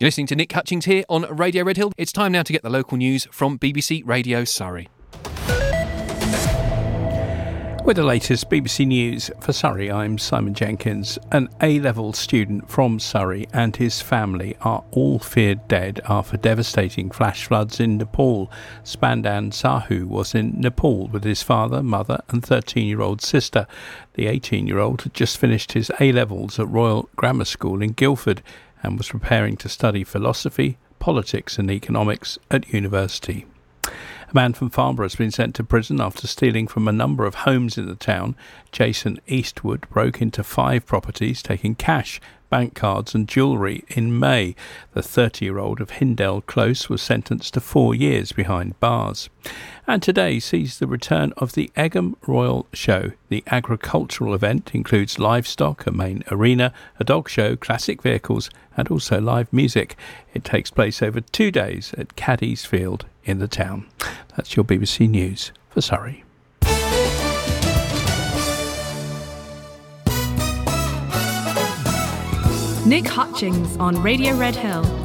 You're listening to Nick Hutchings here on Radio Red Hill. It's time now to get the local news from BBC Radio Surrey. With the latest BBC News for Surrey, I'm Simon Jenkins. An A-level student from Surrey and his family are all feared dead after devastating flash floods in Nepal. Spandan Sahu was in Nepal with his father, mother and 13-year-old sister. The 18-year-old had just finished his A-levels at Royal Grammar School in Guildford and was preparing to study philosophy, politics and economics at university. A man from Farnborough has been sent to prison after stealing from a number of homes in the town. Jason Eastwood broke into 5 properties, taking cash, bank cards and jewellery in May. The 30-year-old of Hindell Close was sentenced to 4 years behind bars. And today sees the return of the Egham Royal Show. The agricultural event includes livestock, a main arena, a dog show, classic vehicles and also live music. It takes place over 2 days at Caddies Field in the town. That's your BBC News for Surrey. Nick Hutchings on Radio Red Hill.